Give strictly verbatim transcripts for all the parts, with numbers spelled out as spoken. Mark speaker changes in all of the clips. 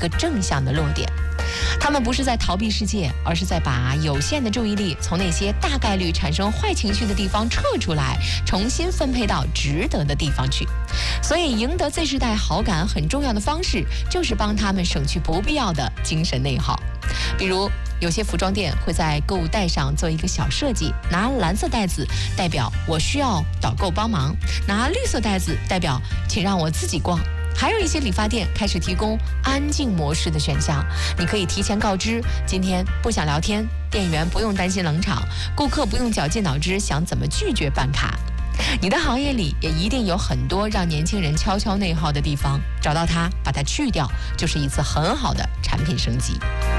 Speaker 1: 个正向的落点。他们不是在逃避世界，而是在把有限的注意力从那些大概率产生坏情绪的地方撤出来，重新分配到值得的地方去。所以赢得 Z 世代好感很重要的方式，就是帮他们省去不必要的精神内耗。比如有些服装店会在购物袋上做一个小设计，拿蓝色袋子代表我需要导购帮忙，拿绿色袋子代表请让我自己逛。还有一些理发店开始提供安静模式的选项，你可以提前告知今天不想聊天，店员不用担心冷场，顾客不用绞尽脑汁想怎么拒绝办卡。你的行业里也一定有很多让年轻人悄悄内耗的地方，找到它，把它去掉，就是一次很好的产品升级。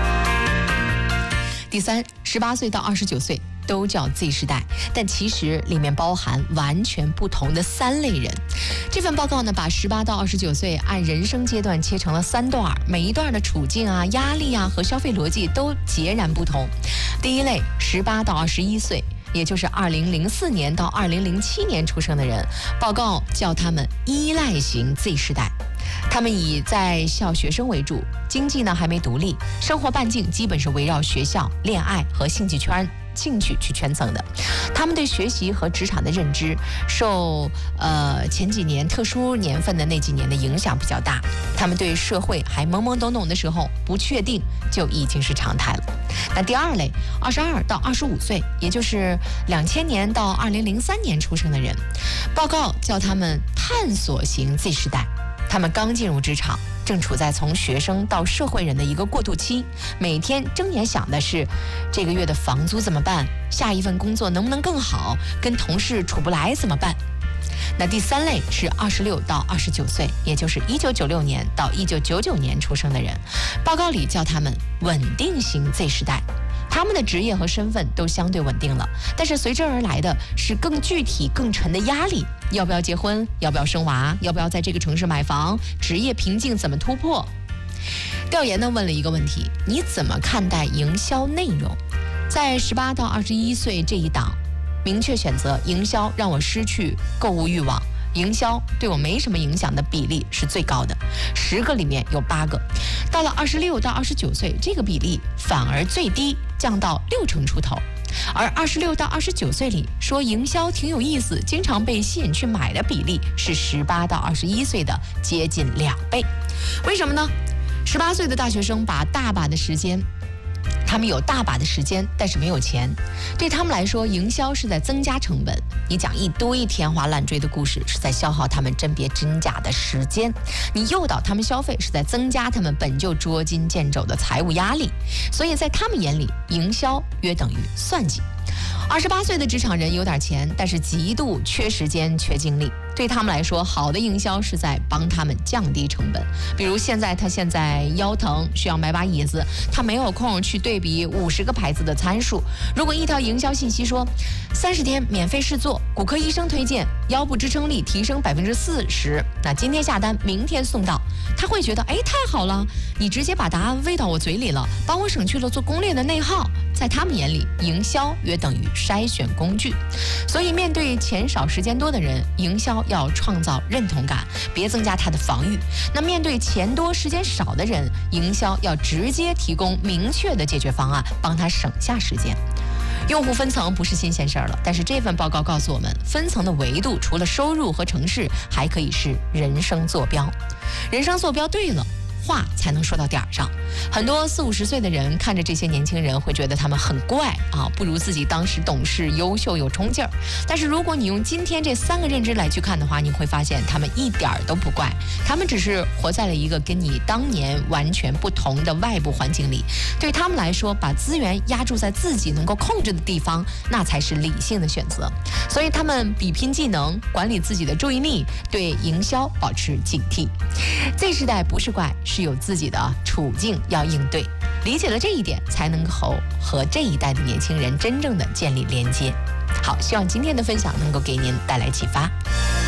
Speaker 1: 第三，十八岁到二十九岁都叫 Z 世代，但其实里面包含完全不同的三类人。这份报告呢，把十八到二十九岁按人生阶段切成了三段，每一段的处境啊、压力啊和消费逻辑都截然不同。第一类，十八到二十一岁，也就是二零零四年到二零零七年出生的人，报告叫他们依赖型 Z 世代。他们以在校学生为主，经济呢还没独立，生活半径基本是围绕学校、恋爱和兴趣圈兴趣去圈层的。他们对学习和职场的认知受呃前几年特殊年份的那几年的影响比较大，他们对社会还懵懵懂懂的时候不确定就已经是常态了。那第二类，二十二到二十五岁，也就是两千年到二零零三年出生的人，报告叫他们探索型 Z 世代。他们刚进入职场，正处在从学生到社会人的一个过渡期，每天睁眼想的是这个月的房租怎么办，下一份工作能不能更好，跟同事处不来怎么办。那第三类是二十六到二十九岁，也就是一九九六年到一九九九年出生的人，报告里叫他们稳定型 Z 世代。他们的职业和身份都相对稳定了，但是随之而来的是更具体更沉的压力，要不要结婚，要不要生娃，要不要在这个城市买房，职业瓶颈怎么突破。调研呢问了一个问题，你怎么看待营销内容？在十八到二十一岁这一档，明确选择营销让我失去购物欲望，营销对我没什么影响的比例是最高的，十个里面有八个。到了二十六到二十九岁，这个比例反而最低，降到六成出头。而二十六到二十九岁里说营销挺有意思，经常被吸引去买的比例是十八到二十一岁的接近两倍。为什么呢？十八岁的大学生把大把的时间。他们有大把的时间，但是没有钱。对他们来说，营销是在增加成本。你讲一堆天花乱坠的故事，是在消耗他们甄别真假的时间。你诱导他们消费，是在增加他们本就捉襟见肘的财务压力。所以在他们眼里，营销约等于算计。二十八岁的职场人有点钱，但是极度缺时间、缺精力。对他们来说，好的营销是在帮他们降低成本。比如现在他现在腰疼，需要买把椅子，他没有空去对比五十个牌子的参数。如果一条营销信息说三十天免费试坐，骨科医生推荐腰部支撑力提升百分之四十，那今天下单，明天送到，他会觉得哎太好了，你直接把答案喂到我嘴里了，帮我省去了做攻略的内耗。在他们眼里，营销约等于筛选工具。所以面对钱少时间多的人，营销要创造认同感，别增加他的防御。那面对钱多时间少的人，营销要直接提供明确的解决方案，帮他省下时间。用户分层不是新鲜事儿了，但是这份报告告诉我们，分层的维度除了收入和城市，还可以是人生坐标。人生坐标对了，话才能说到点儿上。很多四五十岁的人看着这些年轻人，会觉得他们很怪啊，不如自己当时懂事、优秀、有冲劲儿。但是如果你用今天这三个认知来去看的话，你会发现他们一点儿都不怪，他们只是活在了一个跟你当年完全不同的外部环境里。对他们来说，把资源压注在自己能够控制的地方，那才是理性的选择。所以他们比拼技能，管理自己的注意力，对营销保持警惕。Z 世代不是怪，是有自己的处境要应对，理解了这一点，才能够和这一代的年轻人真正的建立连接。好，希望今天的分享能够给您带来启发。